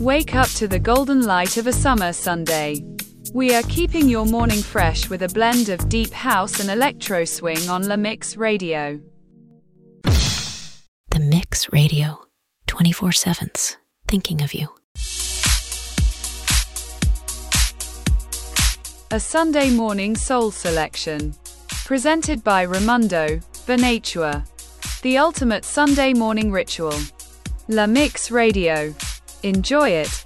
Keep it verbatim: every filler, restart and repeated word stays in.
Wake up to the golden light of a summer Sunday. We are keeping your morning fresh with a blend of deep house and electro swing on La Mix Radio. The Mix Radio, twenty-four sevens, thinking of you. A Sunday morning soul selection. Presented by Raimundo Venatua. The ultimate Sunday morning ritual. La Mix Radio. Enjoy it.